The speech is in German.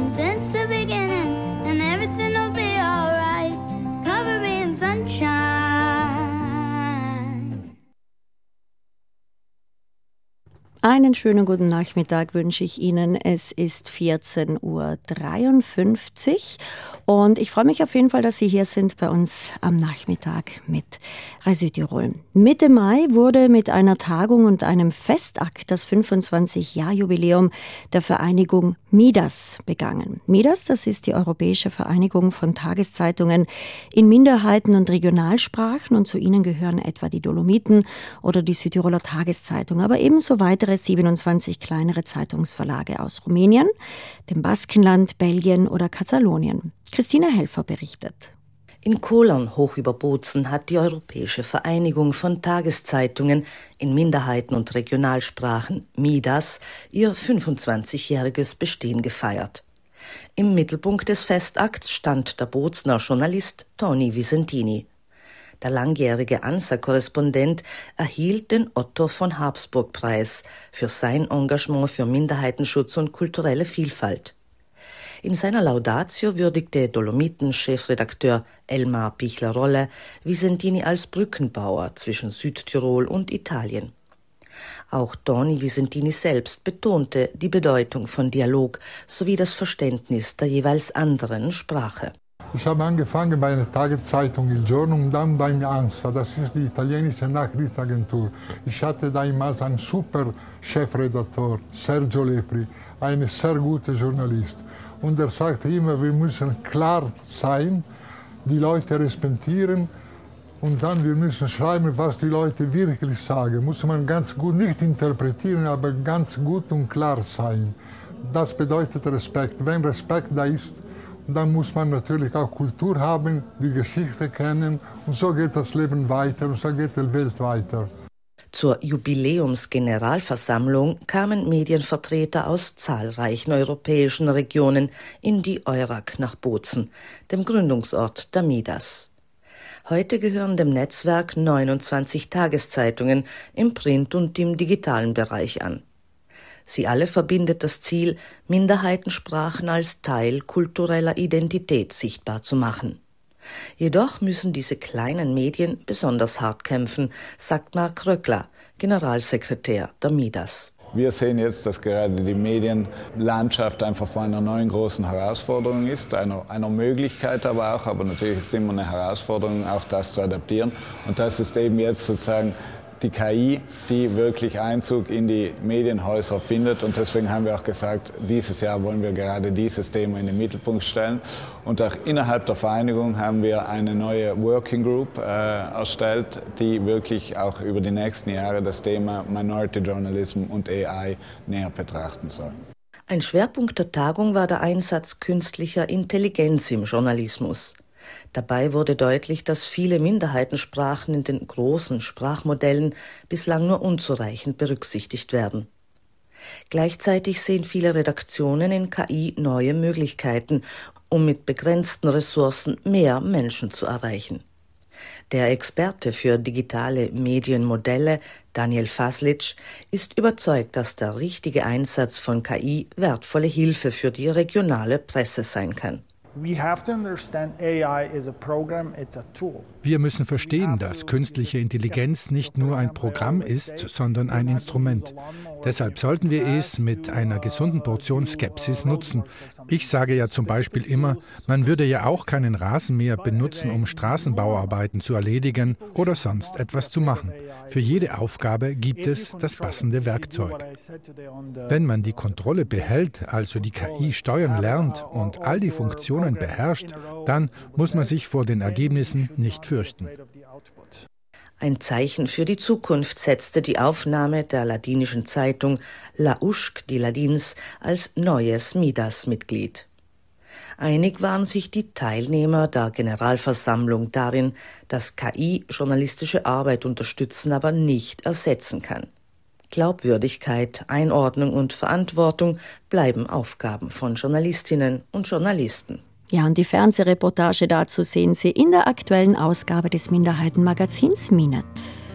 since the beginning, and everything will be alright. Cover me in sunshine. Einen schönen guten Nachmittag wünsche ich Ihnen. Es ist 14:53 Uhr und ich freue mich auf jeden Fall, dass Sie hier sind bei uns am Nachmittag mit Rai Südtirol. Mitte Mai wurde mit einer Tagung und einem Festakt das 25-Jahr-Jubiläum der Vereinigung Midas begangen. Midas, das ist die Europäische Vereinigung von Tageszeitungen in Minderheiten- und Regionalsprachen und zu ihnen gehören etwa die Dolomiten oder die Südtiroler Tageszeitung, aber ebenso weitere 27 kleinere Zeitungsverlage aus Rumänien, dem Baskenland, Belgien oder Katalonien. Christine Helfer berichtet. In Kollern hoch über Bozen hat die Europäische Vereinigung von Tageszeitungen in Minderheiten- und Regionalsprachen Midas ihr 25-jähriges Bestehen gefeiert. Im Mittelpunkt des Festakts stand der Bozener Journalist Toni Visentini. Der langjährige ANSA-Korrespondent erhielt den Otto von Habsburg-Preis für sein Engagement für Minderheitenschutz und kulturelle Vielfalt. In seiner Laudatio würdigte Dolomiten-Chefredakteur Elmar Pichler-Rolle Visentini als Brückenbauer zwischen Südtirol und Italien. Auch Toni Visentini selbst betonte die Bedeutung von Dialog sowie das Verständnis der jeweils anderen Sprache. Ich habe angefangen bei einer Tageszeitung Il Giorno und dann beim ANSA, das ist die italienische Nachrichtenagentur. Ich hatte damals einen super Chefredakteur, Sergio Lepri, ein sehr guter Journalist. Und er sagte immer, wir müssen klar sein, die Leute respektieren und dann wir müssen schreiben, was die Leute wirklich sagen. Muss man ganz gut, nicht interpretieren, aber ganz gut und klar sein. Das bedeutet Respekt. Wenn Respekt da ist, dann muss man natürlich auch Kultur haben, die Geschichte kennen und so geht das Leben weiter und so geht die Welt weiter. Zur Jubiläumsgeneralversammlung kamen Medienvertreter aus zahlreichen europäischen Regionen in die Eurac nach Bozen, dem Gründungsort der Midas. Heute gehören dem Netzwerk 29 Tageszeitungen im Print- und im digitalen Bereich an. Sie alle verbindet das Ziel, Minderheitensprachen als Teil kultureller Identität sichtbar zu machen. Jedoch müssen diese kleinen Medien besonders hart kämpfen, sagt Marc Röckler, Generalsekretär der Midas. Wir sehen jetzt, dass gerade die Medienlandschaft einfach vor einer neuen großen Herausforderung ist, einer Möglichkeit aber natürlich ist es immer eine Herausforderung, auch das zu adaptieren. Und das ist eben jetzt sozusagen die KI, die wirklich Einzug in die Medienhäuser findet. Und deswegen haben wir auch gesagt, dieses Jahr wollen wir gerade dieses Thema in den Mittelpunkt stellen. Und auch innerhalb der Vereinigung haben wir eine neue Working Group erstellt, die wirklich auch über die nächsten Jahre das Thema Minority Journalism und AI näher betrachten soll. Ein Schwerpunkt der Tagung war der Einsatz künstlicher Intelligenz im Journalismus. Dabei wurde deutlich, dass viele Minderheitensprachen in den großen Sprachmodellen bislang nur unzureichend berücksichtigt werden. Gleichzeitig sehen viele Redaktionen in KI neue Möglichkeiten, um mit begrenzten Ressourcen mehr Menschen zu erreichen. Der Experte für digitale Medienmodelle, Daniel Faslic, ist überzeugt, dass der richtige Einsatz von KI wertvolle Hilfe für die regionale Presse sein kann. Wir müssen verstehen, dass künstliche Intelligenz nicht nur ein Programm ist, sondern ein Instrument. Deshalb sollten wir es mit einer gesunden Portion Skepsis nutzen. Ich sage ja zum Beispiel immer, man würde ja auch keinen Rasenmäher benutzen, um Straßenbauarbeiten zu erledigen oder sonst etwas zu machen. Für jede Aufgabe gibt es das passende Werkzeug. Wenn man die Kontrolle behält, also die KI steuern lernt und all die Funktionen beherrscht, dann muss man sich vor den Ergebnissen nicht fürchten. Ein Zeichen für die Zukunft setzte die Aufnahme der ladinischen Zeitung La Ușc di Ladins als neues Midas-Mitglied. Einig waren sich die Teilnehmer der Generalversammlung darin, dass KI journalistische Arbeit unterstützen, aber nicht ersetzen kann. Glaubwürdigkeit, Einordnung und Verantwortung bleiben Aufgaben von Journalistinnen und Journalisten. Ja, und die Fernsehreportage dazu sehen Sie in der aktuellen Ausgabe des Minderheitenmagazins Minet.